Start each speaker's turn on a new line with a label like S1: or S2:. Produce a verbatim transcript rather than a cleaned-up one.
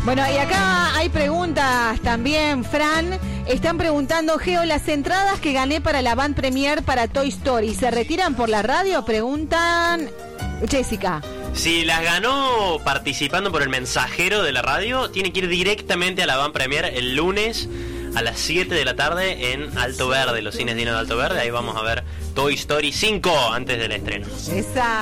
S1: Bueno, y acá hay preguntas también, Fran. Están preguntando, Geo, las entradas que gané para la Van Premier para Toy Story, ¿se retiran por la radio? Preguntan Jessica.
S2: Si las ganó participando por el mensajero de la radio, tiene que ir directamente a la Van Premier el lunes a las siete de la tarde en Alto Verde, los cines Dino de Alto Verde. Ahí vamos a ver Toy Story cinco antes del estreno.
S1: Esa.